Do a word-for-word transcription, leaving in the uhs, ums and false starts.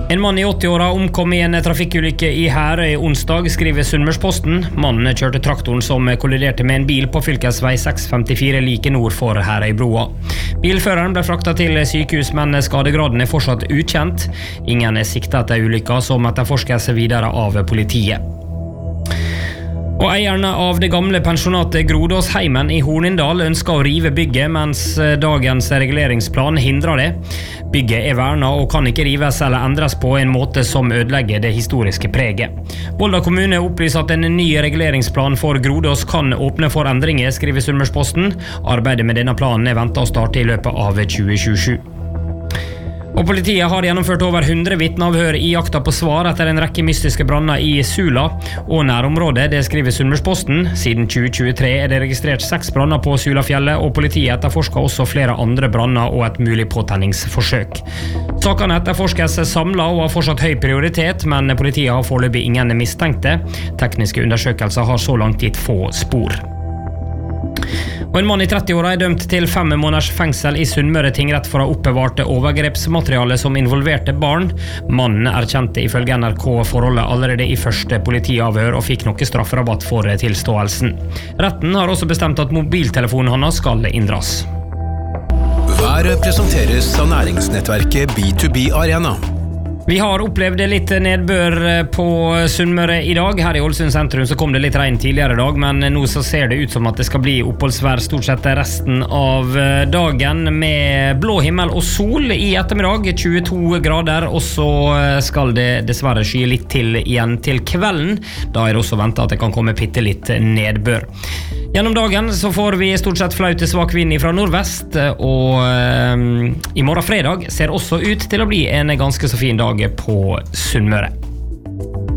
En mann i åtti-åra omkom i en trafikkulykke i Herøy onsdag, skriver Sunnmørsposten. Mannen kjørte traktoren som kolliderte med en bil på fylkesvei seks femtifire like nord for Herøybroa. Bilføreren ble fraktet til sykehus, men skadegraden er fortsatt ukjent. Ingen er siktet etter ulykka, som etterforskes videre av politiet. Og eierne av det gamle pensjonatet Grodåsheimen i Hornindal ønsker å rive bygget, mens dagens reguleringsplan hindrer det. Bygget er vernet og kan ikke rives eller endres på en måte som ødelegger det historiske preget. Volda kommune opplyser at en ny reguleringsplan for Grodås kan åpne for endringer, skriver Sunnmørsposten. Arbeidet med denne planen er ventet å starte i løpet av tjue tjuesju. Og politiet har gjennomført over hundre vitneavhør i jakta på svar etter en rekke mystiske branner i Sula og nærområdet, det skriver Sunnmørsposten. Siden tjue tjuetre er det registrert seks branner på Sulafjellet, og politiet etterforsker også flere andre branner og et mulig påtenningsforsøk. Sakene etterforskes samlet og har fortsatt høy prioritet, men politiet har foreløpig ingen mistenkte. Tekniske undersøkelser har så langt gitt få spor. Og en mann i tretti-åra er dømt til fem måneders fengsel i Sunnmøre tingrett for å ha oppbevart overgrepsmateriale som involverte barn. Mannen erkjente ifølge N R K forholdet allerede i første politiavhør og fikk noe strafferabatt for tilståelsen. Retten har også bestemt at mobiltelefonen hans skal inndras. Været presenteres av næringsnettverket B to B Arena. Vi har opplevd litt nedbør på Sunnmøre i dag. Her i Ålesund sentrum så kom det litt regn tidligere i dag, men nå så ser det ut som at det skal bli oppholdsvær stort sett resten av dagen, med blå himmel og sol i ettermiddag, tjueto grader, og så skal det dessverre sky litt til igjen til kvelden. Da er det også ventet at det kan komme bitte litt nedbør. Gjennom dagen så får vi stort sett flaut til svak vind fra nordvest, og øh, i morgen fredag ser også ut til å bli en ganske så fin dag på Sunnmøre.